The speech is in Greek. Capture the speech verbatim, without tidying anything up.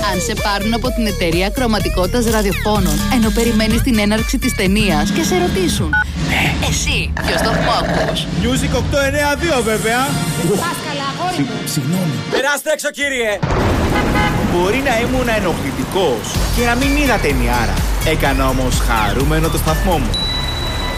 Αν σε πάρουν από την εταιρεία κρωματικότητας ραδιοφώνων, ενώ περιμένεις την έναρξη της ταινίας και σε ρωτήσουν, εσύ ποιο σταθμό ακούς? Music οκτακόσια ενενήντα δύο βέβαια. Πάσκαλα, αγόρι μου. Συγγνώμη. Περάστε έξω, κύριε. Μπορεί να ήμουν ενοχλητικός και να μην είδα ταινιάρα. Έκανα όμως χαρούμενο το σταθμό μου.